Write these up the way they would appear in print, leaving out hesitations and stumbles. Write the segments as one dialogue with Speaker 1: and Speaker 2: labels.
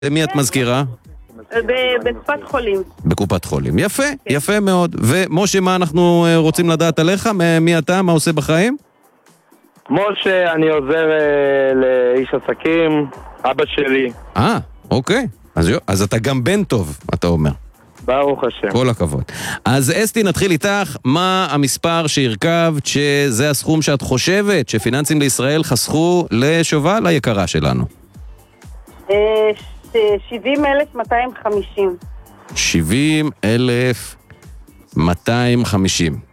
Speaker 1: מי את מזכירה?
Speaker 2: בקופת חולים.
Speaker 1: בקופת חולים. יפה, יפה מאוד. ומשה, מה אנחנו רוצים לדעת עליך? מי אתה? מה עושה בחיים?
Speaker 3: משה, אני עוזר לאיש עסקים, אבא שלי.
Speaker 1: אוקיי. אז אתה גם בן טוב, אתה אומר.
Speaker 3: ברוך השם.
Speaker 1: כל הכבוד. אז אסתי, נתחיל איתך. מה המספר שהרכבת שזה הסכום שאת חושבת שפיננסים לישראל חסכו לשובל היקרה שלנו?
Speaker 2: 70,250.
Speaker 1: 70,250.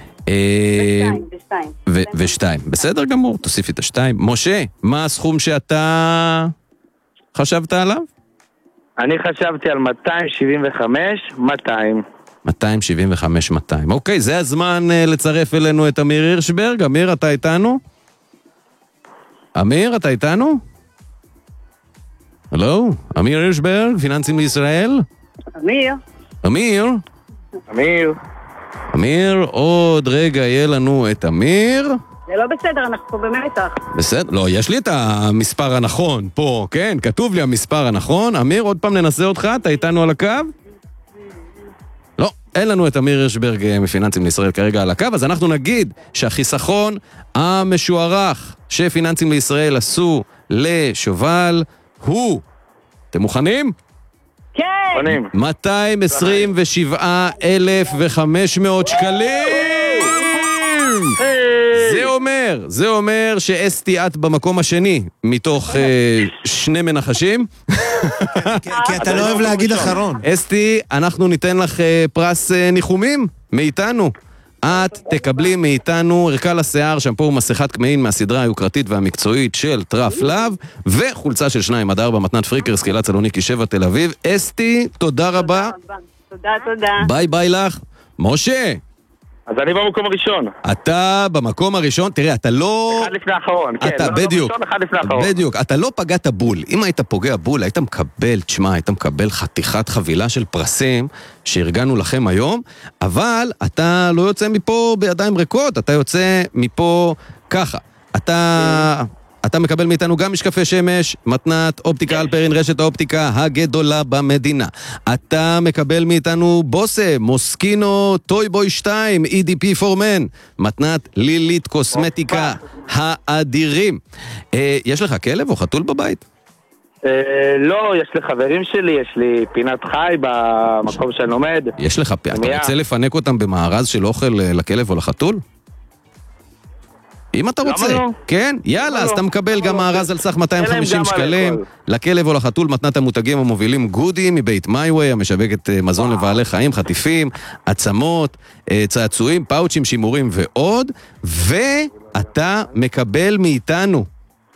Speaker 1: ושתיים. בסדר גמור, תוסיפי את השתיים. משה, מה הסכום שאתה חשבת עליו?
Speaker 3: אני חשבתי על 275,200.
Speaker 1: 275,200. אוקיי, זה הזמן לצרף אלינו את אמיר הירשברג. אמיר, אתה איתנו? אמיר, אתה איתנו? הלו? אמיר הירשברג, פיננסים לישראל? אמיר, עוד רגע יהיה לנו את אמיר.
Speaker 2: זה לא בסדר, אנחנו פה במתח.
Speaker 1: בסדר, לא, יש לי את המספר הנכון פה, כן, כתוב לי המספר הנכון. אמיר, עוד פעם ננסה אותך, אתה איתנו על הקו? לא, אין לנו את אמיר הירשברג מפיננסים לישראל כרגע על הקו, אז אנחנו נגיד שהחיסכון המשוערך שפיננסים לישראל עשו לשובל הוא, אתם מוכנים?
Speaker 2: כן!
Speaker 1: 227,500 שקלים! זה אומר שאסתי את במקום השני מתוך שני מנחשים.
Speaker 4: כי אתה לא אוהב להגיד אחרון.
Speaker 1: אסתי, אנחנו ניתן לך פרס ניחומים מאיתנו. את תקבלי מאיתנו ערכה לשיער, שמפו ומסכת כמהין מהסדרה היוקרתית והמקצועית של טרף לב, וחולצה של 2-4 מתנת פריקר, סקילת סלוניקי 7 תל אביב. אסתי, תודה רבה.
Speaker 2: תודה.
Speaker 1: ביי ביי לך. משה.
Speaker 3: אז אני במקום הראשון.
Speaker 1: אתה במקום הראשון, תראה, אתה לא...
Speaker 3: אחד לפני האחרון, כן.
Speaker 1: אתה, בדיוק.
Speaker 3: אחד לפני האחרון.
Speaker 1: בדיוק, אתה לא פגעת בול. אם היית פוגע בול, היית מקבל חתיכת חבילה של פרסים שארגנו לכם היום, אבל אתה לא יוצא מפה בידיים ריקות, אתה יוצא מפה ככה. אתה מקבל מאיתנו גם משקפי שמש, מתנת אופטיקה אלפרין, רשת האופטיקה הגדולה במדינה. אתה מקבל מאיתנו בוסה, מוסקינו, טוי בוי 2, EDP for men, מתנת לילית קוסמטיקה האדירים. יש לך כלב או חתול בבית?
Speaker 3: לא, יש לי חברים שלי, יש לי פינת חי במקום שאני לומד.
Speaker 1: יש לך, אתה רוצה לפנק אותם במארז של אוכל לכלב או לחתול? אם אתה רוצה, כן? יאללה, אז אתה מקבל גם מארז על סך 250 שקלים לכלב או לחתול, מתנת המותגים המובילים גודי מבית מייווי, המשווקת מזון לבעלי חיים, חטיפים, עצמות, צעצועים, פאוצ'ים, שימורים ועוד, ואתה מקבל מאיתנו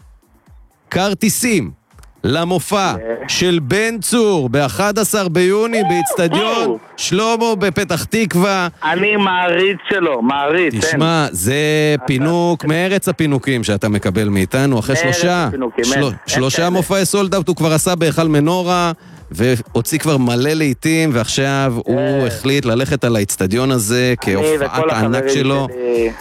Speaker 1: כרטיסים למופע של בן צור ב-11 ביוני באצטדיון שלמה בפתח תקווה.
Speaker 3: אני מעריץ שלו, מעריץ.
Speaker 1: תשמע, זה פינוק מארץ הפינוקים שאתה מקבל מאיתנו אחרי שלושה מופעי סולד-אוט. הוא כבר עשה בהיכל מנורה והוציא כבר מלא לעיתים, ועכשיו הוא החליט ללכת על האצטדיון הזה כהופעת הענק שלו.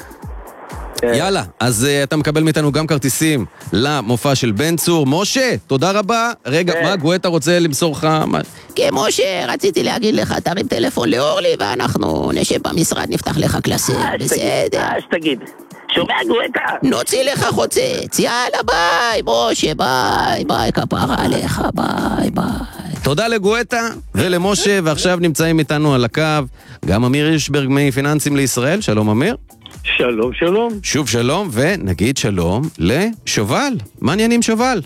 Speaker 1: יאללה, אז אתה מקבל מאיתנו גם כרטיסים למופע של בן צור. משה, תודה רבה. רגע, מה גואטה רוצה למסור לך?
Speaker 5: כן, משה, רציתי להגיד לך, תרים טלפון לאורלי ואנחנו נשב במשרד, נפתח לך קלסר. בסדר.
Speaker 3: שתגיד, שומע גואטה?
Speaker 5: נוציא לך חוצץ. יאללה, ביי, משה, ביי, כפרה עליך, ביי.
Speaker 1: תודה לגואטה ולמשה, ועכשיו נמצאים איתנו על הקו גם אמיר הירשברג מפיננסים לישראל. שלום אמיר.
Speaker 3: שלום.
Speaker 1: שוב שלום, ונגיד שלום לשובל. מה עניינים שובל?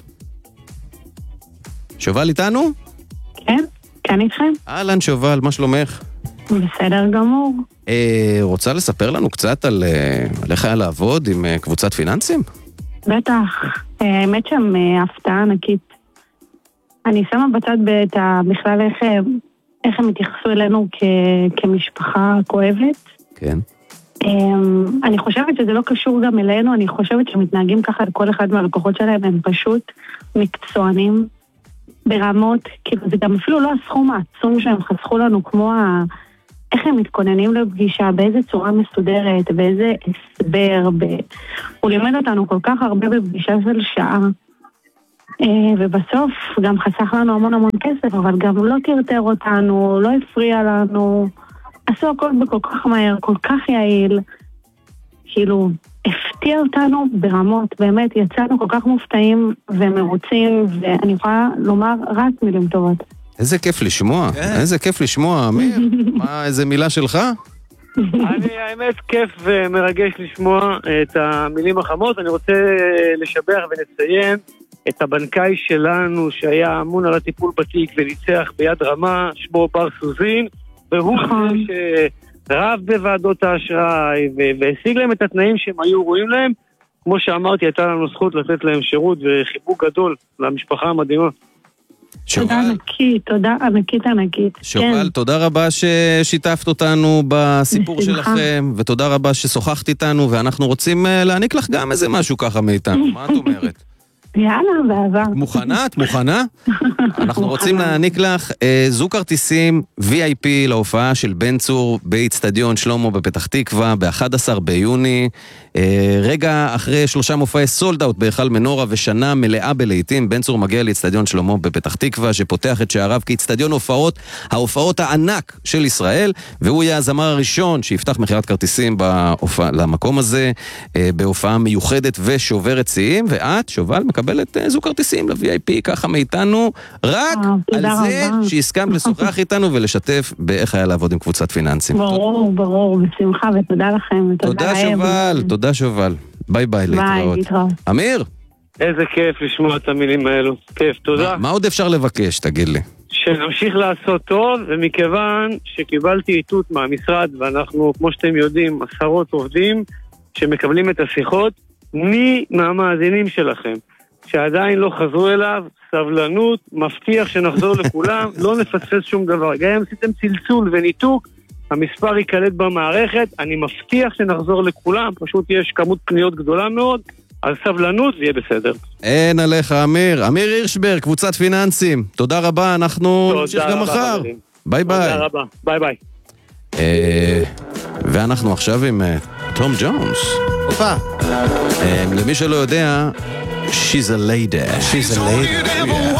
Speaker 1: שובל איתנו?
Speaker 6: כן, כאן איתכם.
Speaker 1: אהלן שובל, מה שלומך?
Speaker 6: בסדר גמור.
Speaker 1: רוצה לספר לנו קצת על איך היה לעבוד עם קבוצת פיננסים?
Speaker 6: בטח, האמת שם הפתעה ענקית. אני שמה בצד בכלל איך הם התייחסו אלינו כמשפחה כואבת.
Speaker 1: כן.
Speaker 6: אני חושבת שזה לא קשור גם אלינו, אני חושבת שמתנהגים ככה לכל אחד מהלקוחות שלהם, הם פשוט מקצוענים ברמות, כאילו זה גם אפילו לא הסכום העצום שהם חסכו לנו, כמו איך הם מתכוננים לפגישה, באיזה צורה מסודרת, באיזה הסבר, הוא לימד אותנו כל כך הרבה בפגישה של שעה. ובסוף גם חסך לנו המון המון כסף, אבל גם לא טרטר אותנו, לא הפריע לנו, עשו הכל בכל כך מהר, כל כך יעיל, כאילו הפתיע אותנו ברמות, באמת יצאנו כל כך מופתעים ומרוצים, ואני יכולה לומר רק מילים טובות.
Speaker 1: איזה כיף לשמוע, איזה כיף לשמוע, אמיר. מה, איזה מילה שלך?
Speaker 7: האמת כיף ומרגש לשמוע את המילים החמות. אני רוצה לשבח ולציין את הבנקאי שלנו שהיה אמון על הטיפול בתיק וניצח ביד רמה, שמו בר סוזין, והוא זה שרב בוועדות האשראי והשיג להם את התנאים שהם היו רואים להם. כמו שאמרתי, הייתה לנו זכות לתת להם שירות וחיבוק גדול למשפחה המדהימה.
Speaker 6: תודה ענקית, תודה ענקית ענקית.
Speaker 1: שובל, תודה רבה ששיתפת אותנו בסיפור שלכם, ותודה רבה ששוחחת איתנו, ואנחנו רוצים להעניק לך גם איזה משהו ככה מאיתנו. מה את אומרת?
Speaker 6: יאללה, באהבה.
Speaker 1: מוכנה? את מוכנה? אנחנו רוצים להעניק לך זוג כרטיסים VIP להופעה של בן צור באצטדיון שלמה בפתח תקווה ב-11 ביוני, רגע אחרי 3 מופעי סולד אאוט בהיכל מנורה ושנה מלאה בלהיטים. בן צור מגיע לאצטדיון שלמה בפתח תקווה שפותח את שעריו כאצטדיון ההופעות הענק של ישראל, והוא יהיה הזמר הראשון שיפתח מכירת כרטיסים למקום הזה בהופעה מיוחדת ושוברת שיאים. ואת, שובל, מקבלת זוג כרטיסים ל-VIP ככה מאיתנו, רק על זה שהסכמת לשוחח איתנו ולשתף באיך היה לעבוד עם קבוצת פיננסים.
Speaker 6: ברור, ברור, בשמחה, ותודה לכם.
Speaker 1: תודה שובל, תודה שובל. ביי ביי, להתראות. אמיר?
Speaker 7: איזה כיף לשמוע את המילים האלו. כיף, תודה.
Speaker 1: מה עוד אפשר לבקש, תגיד לי?
Speaker 7: שנמשיך לעשות טוב, ומכיוון שקיבלתי איתות מהמשרד, ואנחנו, כמו שאתם יודעים, 10 עובדים שמקבלים את השיחות, מי מהמאזינים שלכם שעדיין לא חזרו אליו, סבלנות, מבטיח שנחזור לכולם, לא נפספס שום דבר. גם אם עשיתם צלצול וניתוק, המספר יקלט במערכת, אני מבטיח שנחזור לכולם, פשוט יש כמות פניות גדולה מאוד, על סבלנות ויהיה בסדר.
Speaker 1: אין עליך, אמיר. אמיר הירשברג, קבוצת פיננסים. תודה רבה, אנחנו נמשיך גם מחר. ביי ביי.
Speaker 7: תודה רבה, ביי ביי.
Speaker 1: ואנחנו עכשיו עם תום ג'ונס.
Speaker 4: הופה.
Speaker 1: למי שלא יודע, She's a lady.
Speaker 4: She's a lady.